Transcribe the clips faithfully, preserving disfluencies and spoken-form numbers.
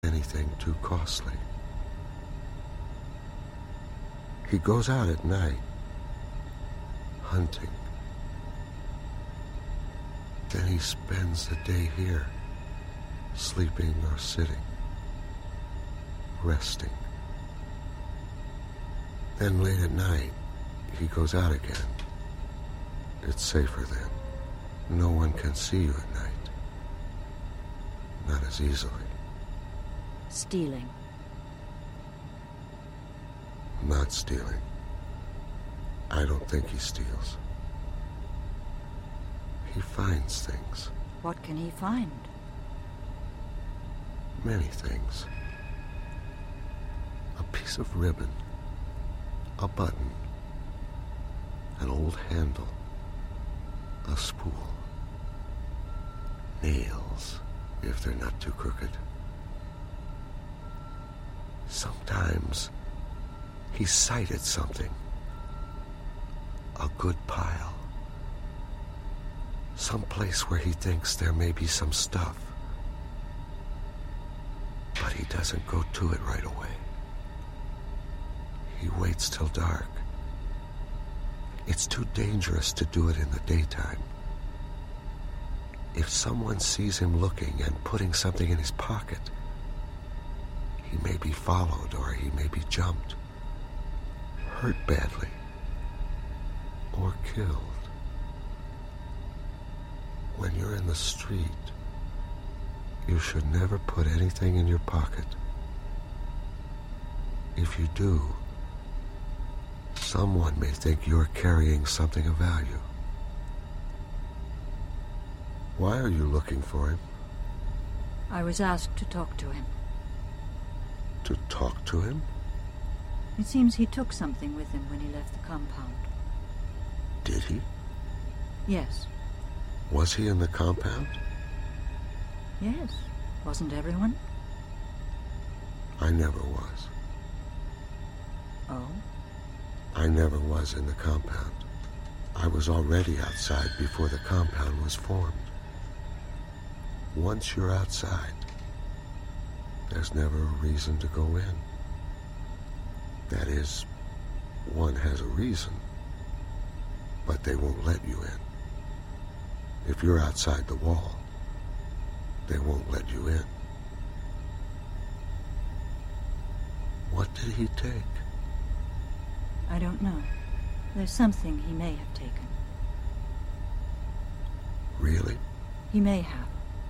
anything too costly. He goes out at night, hunting. Then he spends the day here, sleeping or sitting, resting. Then late at night, he goes out again. It's safer then. No one can see you at night. Not as easily. Stealing. Not stealing. I don't think he steals. He finds things. What can he find? Many things. A piece of ribbon. A button. An old handle. A spool. Nails, if they're not too crooked. Sometimes he sighted something. A good pile. Some place where he thinks there may be some stuff. But he doesn't go to it right away. He waits till dark. It's too dangerous to do it in the daytime. If someone sees him looking and putting something in his pocket, he may be followed or he may be jumped, hurt badly, or killed. When you're in the street, you should never put anything in your pocket. If you do, someone may think you're carrying something of value. Why are you looking for him? I was asked to talk to him. To talk to him? It seems he took something with him when he left the compound. Did he? Yes. Was he in the compound? Yes. Wasn't everyone? I never was. Oh? I never was in the compound. I was already outside before the compound was formed. Once you're outside, there's never a reason to go in. That is, one has a reason, but they won't let you in. If you're outside the wall, they won't let you in. What did he take? I don't know. There's something he may have taken. Really? He may have.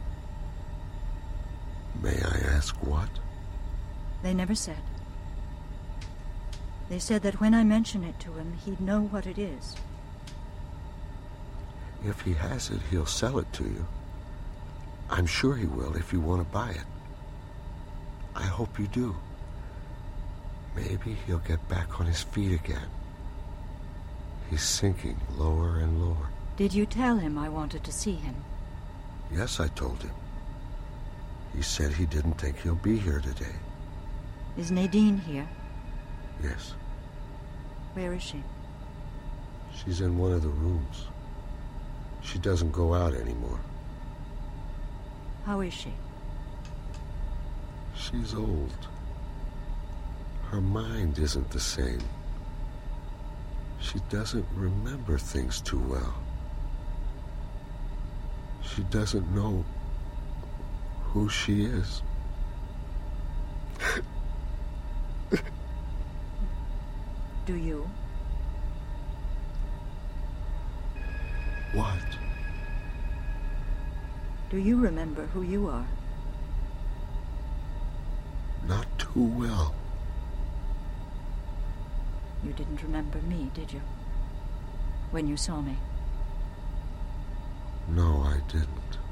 May I ask what? They never said. They said that when I mention it to him, he'd know what it is. If he has it, he'll sell it to you. I'm sure he will if you want to buy it. I hope you do. Maybe he'll get back on his feet again. He's sinking lower and lower. Did you tell him I wanted to see him? Yes, I told him. He said he didn't think he'll be here today. Is Nadine here? Yes. Where is she? She's in one of the rooms. She doesn't go out anymore. How is she? She's old. Her mind isn't the same. She doesn't remember things too well. She doesn't know who she is. Do you? What? Do you remember who you are? Not too well. You didn't remember me, did you? When you saw me? No, I didn't.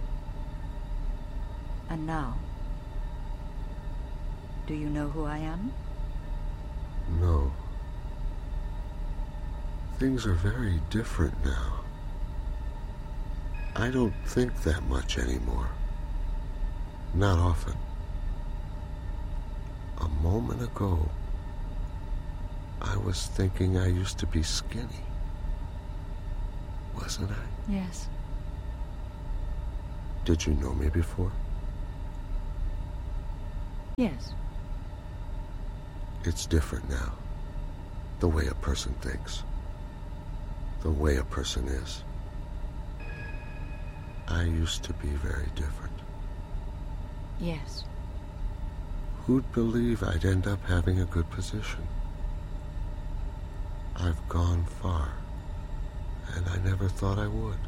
And now? Do you know who I am? No. Things are very different now. I don't think that much anymore. Not often. A moment ago, I was thinking I used to be skinny. Wasn't I? Yes. Did you know me before? Yes. It's different now. The way a person thinks. The way a person is. I used to be very different. Yes. Who'd believe I'd end up having a good position? I've gone far, and I never thought I would.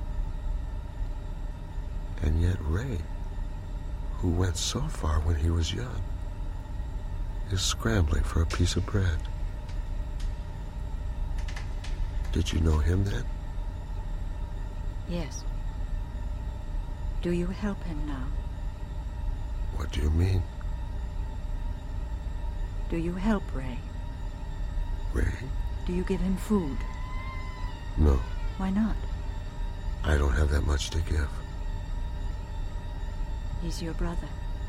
And yet Ray, who went so far when he was young, is scrambling for a piece of bread. Did you know him then? Yes. Do you help him now? What do you mean? Do you help Ray? Ray? Do you give him food? No. Why not? I don't have that much to give. He's your brother.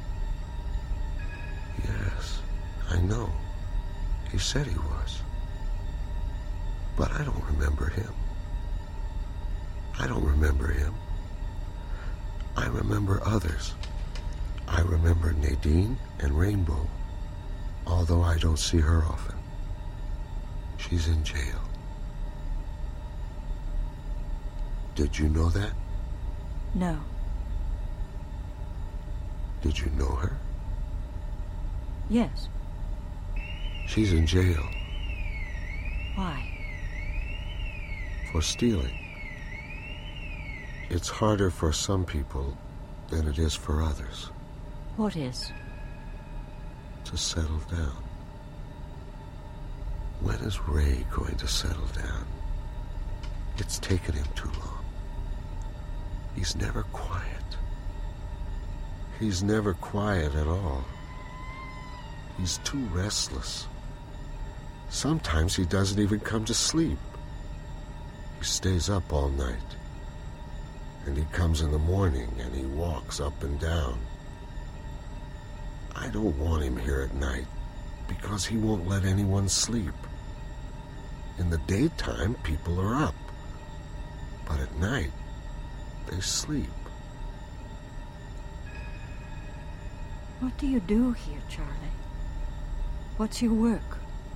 Yes, I know. He said he was. But I don't remember him. I don't remember him. I remember others. I remember Nadine and Rainbow, although I don't see her often. She's in jail. Did you know that? No. Did you know her? Yes. She's in jail. Why? For stealing. It's harder for some people than it is for others. What is? To settle down. When is Ray going to settle down? It's taken him too long. He's never quiet. He's never quiet at all. He's too restless. Sometimes he doesn't even come to sleep. He stays up all night. And he comes in the morning and he walks up and down. I don't want him here at night because he won't let anyone sleep. In the daytime, people are up. But at night, they sleep. What do you do here, Charlie? What's your work?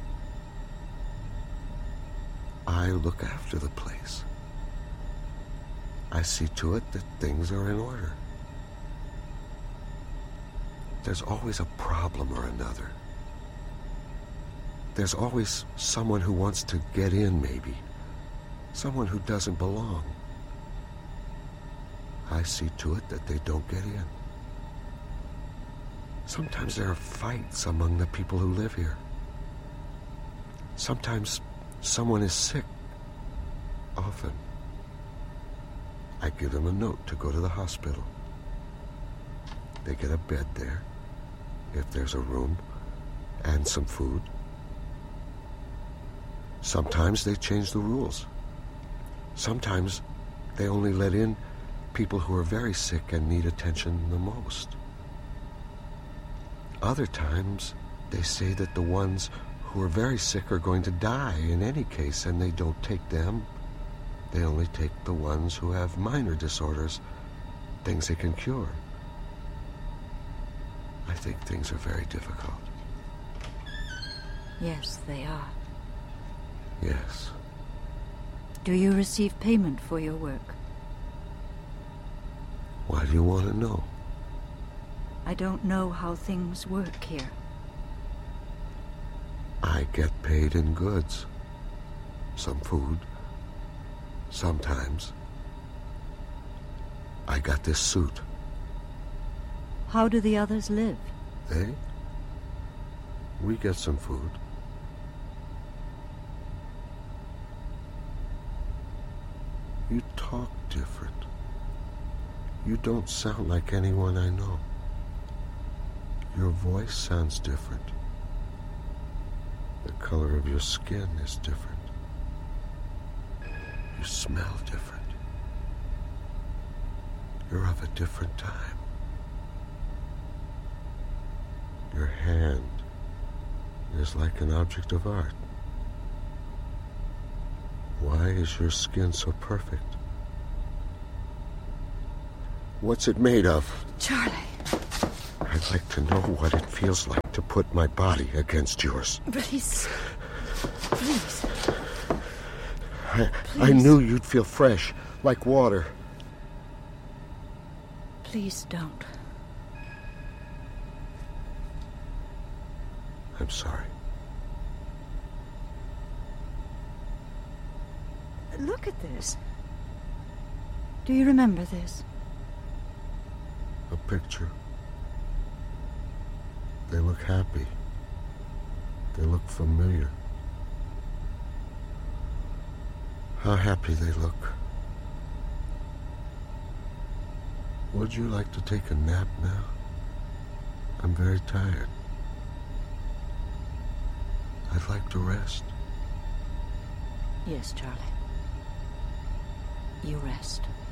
I look after the place. I see to it that things are in order. There's always a problem or another. There's always someone who wants to get in, maybe. Someone who doesn't belong. I see to it that they don't get in. Sometimes there are fights among the people who live here. Sometimes someone is sick. Often. I give them a note to go to the hospital. They get a bed there, if there's a room, and some food. Sometimes they change the rules. Sometimes they only let in people who are very sick and need attention the most. Other times, they say that the ones who are very sick are going to die in any case, and they don't take them. They only take the ones who have minor disorders, things they can cure. I think things are very difficult. Yes, they are. Yes. Do you receive payment for your work? Why do you want to know? I don't know how things work here. I get paid in goods. Some food. Sometimes. I got this suit. How do the others live? They? We get some food. You talk different. You don't sound like anyone I know. Your voice sounds different. The color of your skin is different. You smell different. You're of a different time. Your hand is like an object of art. Why is your skin so perfect? What's it made of? Charlie. I'd like to know what it feels like to put my body against yours. Please. Please. I, Please. I knew you'd feel fresh, like water. Please don't. I'm sorry. Look at this. Do you remember this? A picture. They look happy. They look familiar. How happy they look. Would you like to take a nap now? I'm very tired. I'd like to rest. Yes, Charlie. You rest.